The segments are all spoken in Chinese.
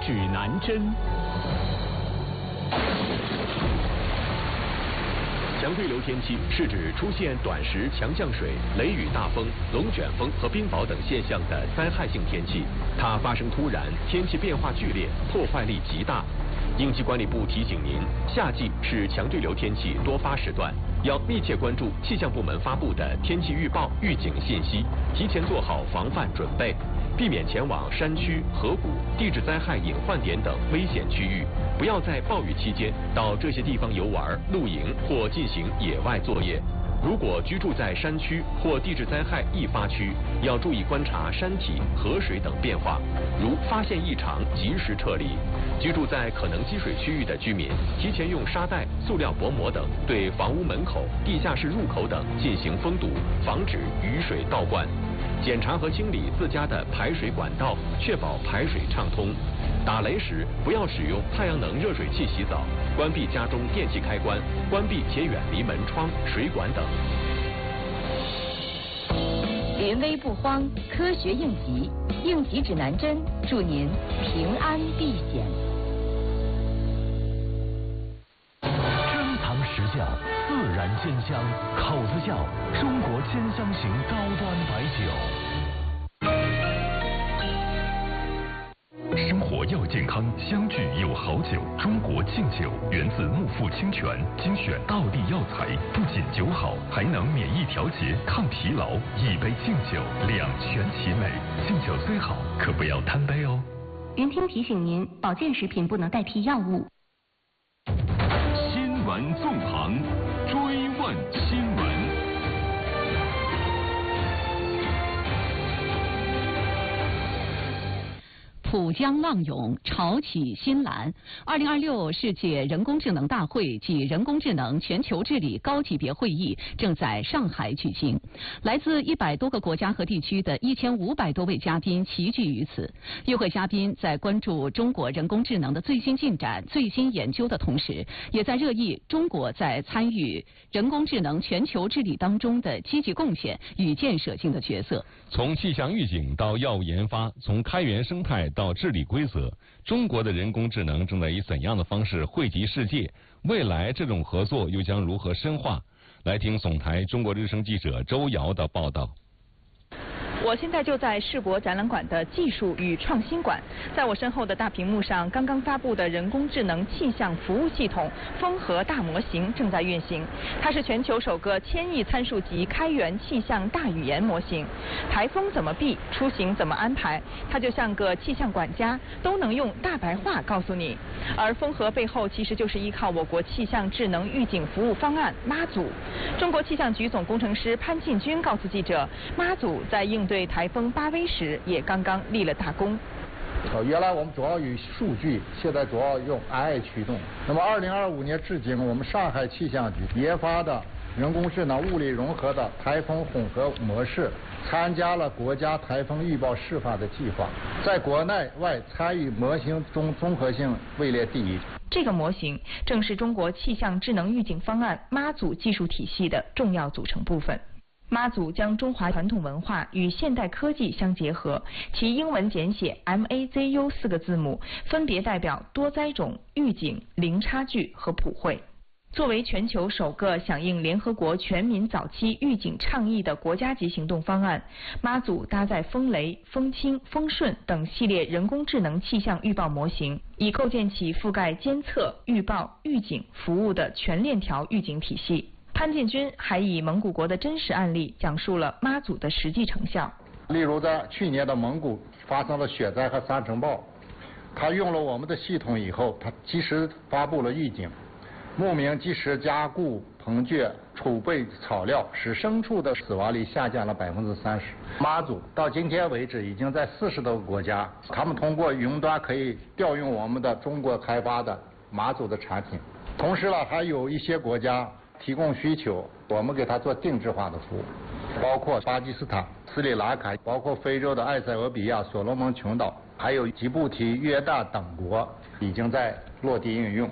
指南针。强对流天气是指出现短时强降水、雷雨大风、龙卷风和冰雹等现象的灾害性天气。它发生突然，天气变化剧烈，破坏力极大。应急管理部提醒您，夏季是强对流天气多发时段，要密切关注气象部门发布的天气预报、预警信息，提前做好防范准备，避免前往山区、河谷、地质灾害隐患点等危险区域。不要在暴雨期间到这些地方游玩、露营或进行野外作业。如果居住在山区或地质灾害易发区，要注意观察山体、河水等变化，如发现异常及时撤离。居住在可能积水区域的居民，提前用沙袋、塑料薄膜等对房屋门口、地下室入口等进行封堵，防止雨水倒灌。检查和清理自家的排水管道，确保排水畅通。打雷时不要使用太阳能热水器洗澡，关闭家中电器开关，关闭且远离门窗、水管等。 临危不慌，科学应急，应急指南针，祝您平安避险。 珍藏实窖，自然鲜香，口子窖，中国鲜香型高端白酒。生活要健康，相聚有好酒。中国敬酒源自木富清泉，精选道地药材，不仅酒好，还能免疫调节、抗疲劳。一杯敬酒，两全其美。敬酒虽好，可不要贪杯哦。 云听提醒您，保健食品不能代替药物。 新闻纵横，追问新闻。 浦江浪涌，潮起新澜。2026世界人工智能大会及人工智能全球治理高级别会议正在上海举行，来自100多个国家和地区的1500多位嘉宾齐聚于此。与会嘉宾在关注中国人工智能的最新进展、最新研究的同时，也在热议中国在参与人工智能全球治理当中的积极贡献与建设性的角色。 从气象预警到药物研发，从开源生态到治理规则，中国的人工智能正在以怎样的方式惠及世界？未来这种合作又将如何深化？来听总台中国之声记者周瑶的报道。 我现在就在世博展览馆的技术与创新馆，在我身后的大屏幕上，刚刚发布的人工智能气象服务系统风和大模型正在运行。它是全球首个1000亿参数级开源气象大语言模型。台风怎么避，出行怎么安排，它就像个气象管家，都能用大白话告诉你。而风和背后其实就是依靠我国气象智能预警服务方案妈祖。中国气象局总工程师潘进军告诉记者，妈祖在应对台风巴威时也刚刚立了大功。 原来我们主要以数据，现在主要用 AI 驱动。那么2025年至今，我们上海气象局研发的人工智能物理融合的台风混合模式，参加了国家台风预报示范的计划，在国内外参与模型中综合性位列第1。 这个模型正是中国气象智能预警方案妈祖技术体系的重要组成部分。妈祖将中华传统文化与现代科技相结合，其英文简写 MAZU 4个字母分别代表多灾种、预警、零差距和普惠。作为全球首个响应联合国全民早期预警倡议的国家级行动方案，妈祖搭载风雷、风清、风顺等系列人工智能气象预报模型，以构建起覆盖监测、预报、预警服务的全链条预警体系。潘进军还以蒙古国的真实案例讲述了妈祖的实际成效。 例如在去年的蒙古发生了雪灾和沙尘暴，他用了我们的系统以后，他及时发布了预警，牧民及时加固棚圈，储备草料，使牲畜的死亡率下降了30%。妈祖到今天为止已经在40多个国家，他们通过云端可以调用我们的中国开发的妈祖的产品。同时呢，还有一些国家提供需求，我们给他做定制化的服务，包括巴基斯坦、斯里兰卡，包括非洲的埃塞俄比亚、所罗门群岛，还有吉布提、约旦等国已经在落地应用。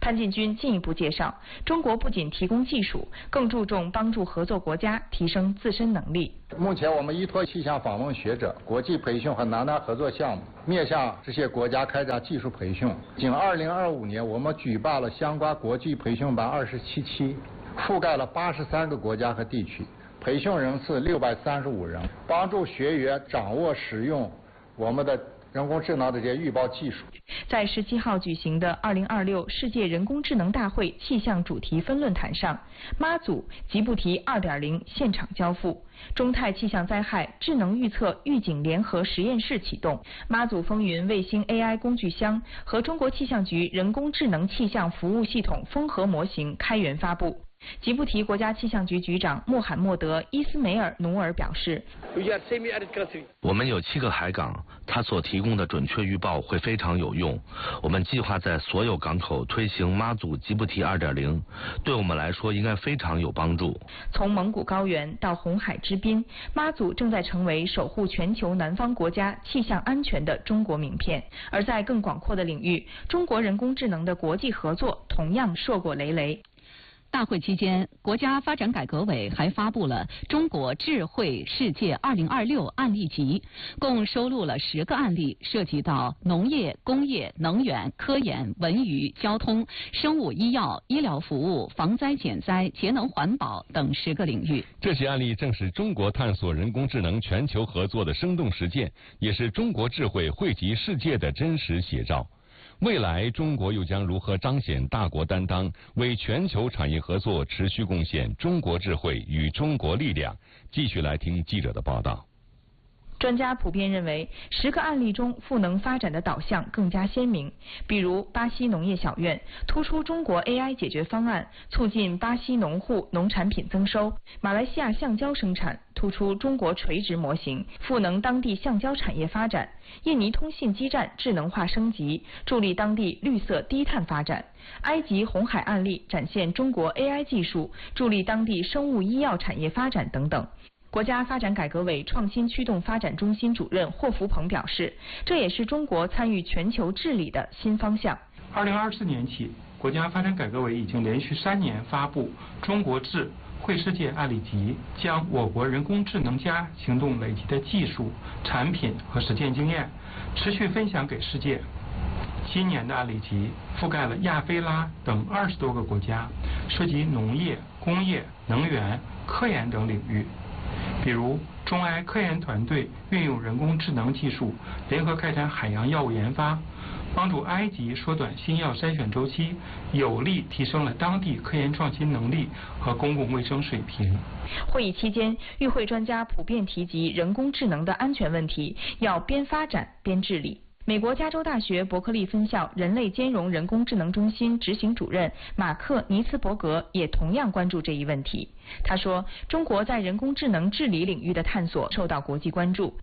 潘进军进一步介绍，中国不仅提供技术，更注重帮助合作国家提升自身能力。 目前我们依托气象访问学者、国际培训和南南合作项目，面向这些国家开展技术培训。仅2025年，我们举办了相关国际培训班27期，覆盖了83个国家和地区，培训人次635人，帮助学员掌握使用我们的人工智能的这些预报技术。 在17号举行的2026世界人工智能大会气象主题分论坛上，妈祖吉布提 2.0 现场交付，中泰气象灾害智能预测预警联合实验室启动，妈祖风云卫星 AI 工具箱和中国气象局人工智能气象服务系统风荷模型开源发布。吉布提国家气象局局长穆罕默德·伊斯梅尔努尔表示， 我们有7个海港，它所提供的准确预报会非常有用。我们计划在所有港口推行妈祖吉布提 2.0， 对我们来说应该非常有帮助。 从蒙古高原到红海之滨，妈祖正在成为守护全球南方国家气象安全的中国名片。而在更广阔的领域，中国人工智能的国际合作同样硕果累累。 大会期间，国家发展改革委还发布了《中国智慧世界2026案例集》，共收录了10个案例，涉及到农业、工业、能源、科研、文娱、交通、生物医药、医疗服务、防灾减灾、节能环保等10个领域。 这些案例正是中国探索人工智能全球合作的生动实践，也是中国智慧惠及世界的真实写照。未来中国又将如何彰显大国担当，为全球产业合作持续贡献中国智慧与中国力量？继续来听记者的报道。 专家普遍认为，10个案例中赋能发展的导向更加鲜明。比如巴西农业小院突出中国 AI 解决方案，促进巴西农户农产品增收；马来西亚橡胶生产突出中国垂直模型，赋能当地橡胶产业发展；印尼通信基站智能化升级，助力当地绿色低碳发展；埃及红海案例展现中国 AI 技术，助力当地生物医药产业发展等等。国家发展改革委创新驱动发展中心主任霍福鹏表示，这也是中国参与全球治理的新方向。 2024年起，国家发展改革委已经连续3年发布《中国智慧世界案例集》，将我国人工智能+行动累积的技术、产品和实践经验持续分享给世界。今年的案例集覆盖了亚非拉等20多个国家，涉及农业、工业、能源、科研等领域。比如，中埃科研团队运用人工智能技术，联合开展海洋药物研发，帮助埃及缩短新药筛选周期，有力提升了当地科研创新能力和公共卫生水平。 会议期间，与会专家普遍提及人工智能的安全问题，要边发展边治理。美国加州大学伯克利分校人类兼容人工智能中心执行主任马克·尼茨伯格也同样关注这一问题。他说，中国在人工智能治理领域的探索受到国际关注。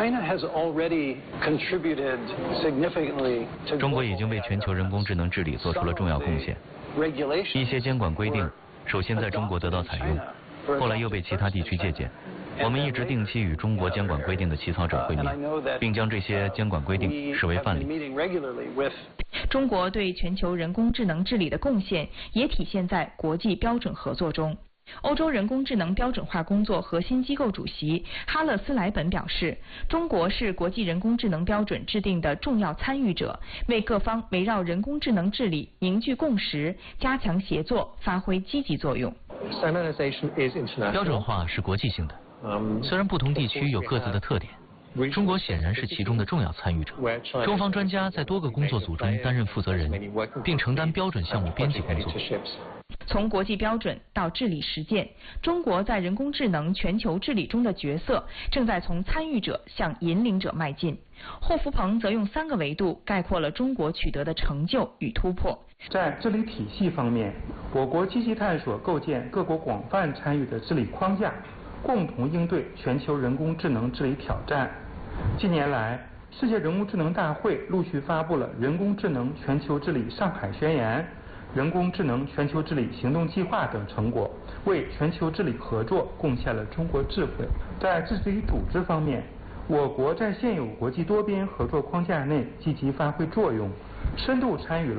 中国已经为全球人工智能治理做出了重要贡献。一些监管规定首先在中国得到采用，后来又被其他地区借鉴。我们一直定期与中国监管规定的起草者会面，并将这些监管规定视为范例。 中国对全球人工智能治理的贡献也体现在国际标准合作中。欧洲人工智能标准化工作核心机构主席哈勒斯莱本表示，中国是国际人工智能标准制定的重要参与者，为各方围绕人工智能治理凝聚共识，加强协作，发挥积极作用。 标准化是国际性的，虽然不同地区有各自的特点，中国显然是其中的重要参与者。中方专家在多个工作组中担任负责人，并承担标准项目编辑工作。 从国际标准到治理实践，中国在人工智能全球治理中的角色正在从参与者向引领者迈进。霍福鹏则用3个维度概括了中国取得的成就与突破。 在治理体系方面，我国积极探索构建各国广泛参与的治理框架，共同应对全球人工智能治理挑战。近年来，世界人工智能大会陆续发布了人工智能全球治理上海宣言、人工智能全球治理行动计划等成果，为全球治理合作贡献了中国智慧。在治理组织方面，我国在现有国际多边合作框架内积极发挥作用，深度参与了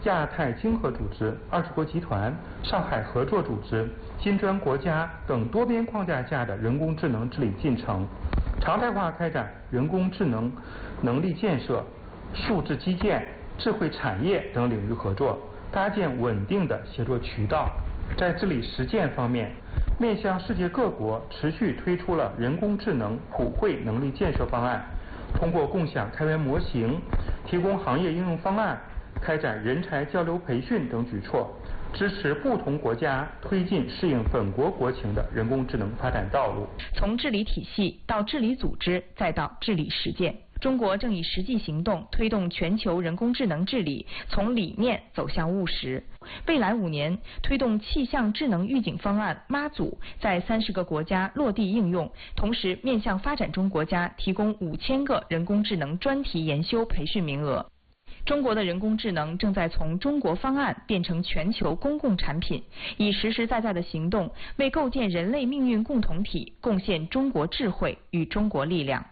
亚太经合组织、20国集团、上海合作组织、金砖国家等多边框架下的人工智能治理进程，常态化开展人工智能能力建设、数字基建、智慧产业等领域合作，搭建稳定的协作渠道。在治理实践方面，面向世界各国持续推出了人工智能普惠能力建设方案，通过共享开源模型、提供行业应用方案、开展人才交流培训等举措，支持不同国家推进适应本国国情的人工智能发展道路。 从治理体系到治理组织，再到治理实践，中国正以实际行动推动全球人工智能治理从理念走向务实。未来5年，推动气象智能预警方案妈祖在30个国家落地应用，同时面向发展中国家提供5000个人工智能专题研修培训名额。中国的人工智能正在从中国方案变成全球公共产品，以实实在在的行动为构建人类命运共同体贡献中国智慧与中国力量。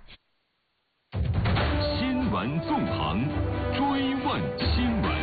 新闻纵横，追问新闻。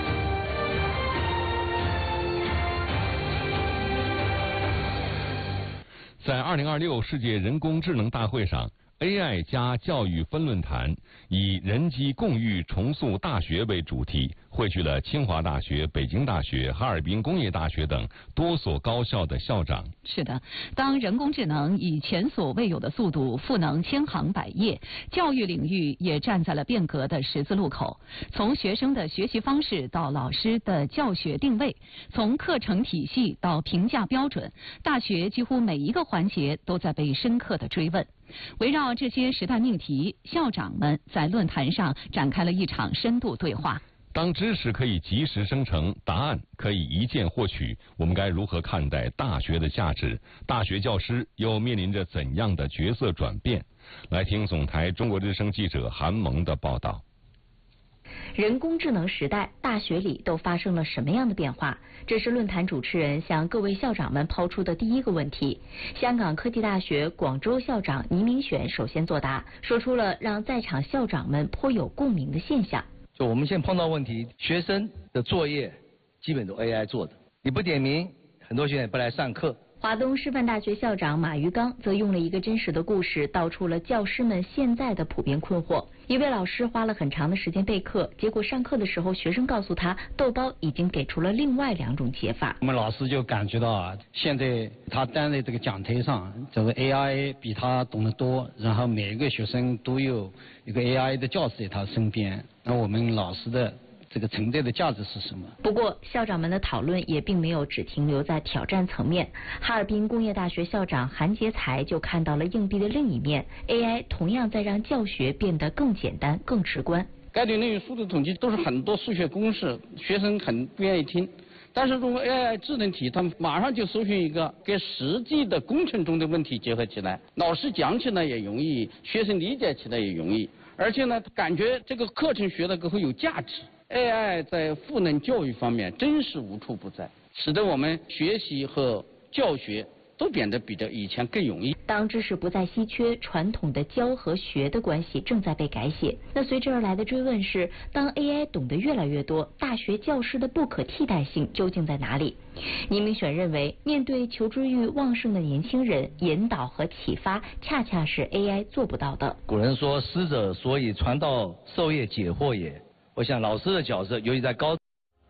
在2026世界人工智能大会上，AI 加教育分论坛以人机共育重塑大学为主题，汇聚了清华大学、北京大学、哈尔滨工业大学等多所高校的校长。 是的，当人工智能以前所未有的速度赋能千行百业，教育领域也站在了变革的十字路口。从学生的学习方式到老师的教学定位，从课程体系到评价标准，大学几乎每一个环节都在被深刻的追问。围绕这些时代命题，校长们在论坛上展开了一场深度对话。 当知识可以及时生成，答案可以一键获取，我们该如何看待大学的价值？大学教师又面临着怎样的角色转变？来听总台中国之声记者韩萌的报道。 人工智能时代，大学里都发生了什么样的变化？这是论坛主持人向各位校长们抛出的第一个问题。香港科技大学广州校长倪明选首先作答，说出了让在场校长们颇有共鸣的现象。 就我们现在碰到问题，学生的作业基本都 AI 做的，你不点名，很多学生也不来上课。 华东师范大学校长马玉刚则用了一个真实的故事，道出了教师们现在的普遍困惑。一位老师花了很长的时间备课，结果上课的时候，学生告诉他，豆包已经给出了另外2种解法。 我们老师就感觉到啊，现在他站在这个讲台上，就是 AI 比他懂得多，然后每一个学生都有一个 AI 的教师在他身边，那我们老师的这个存在的价值是什么？ 不过，校长们的讨论也并没有只停留在挑战层面。哈尔滨工业大学校长韩杰才就看到了硬币的另一面 ，AI 同样在让教学变得更简单、更直观。 概率论与数字统计都是很多数学公式，学生很不愿意听。但是如果 AI 智能题，他们马上就搜寻一个跟实际的工程中的问题结合起来，老师讲起来也容易，学生理解起来也容易，而且呢，感觉这个课程学的会有价值。AI 在赋能教育方面真是无处不在，使得我们学习和教学都变得比以前更容易。 当知识不再稀缺，传统的教和学的关系正在被改写。那随之而来的追问是，当 AI 懂得越来越多，大学教师的不可替代性究竟在哪里？倪明选认为，面对求知欲旺盛的年轻人，引导和启发恰恰是 AI 做不到的。 古人说，师者，所以传道授业解惑也。我想老师的角色，尤其在高。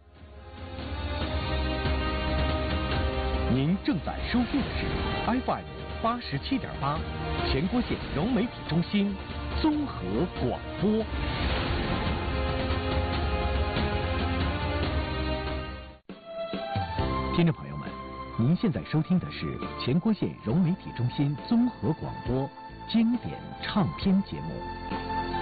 您正在收听的是 FM 87.8全国县融媒体中心综合广播。听众朋友们，您现在收听的是全国县融媒体中心综合广播经典唱片节目。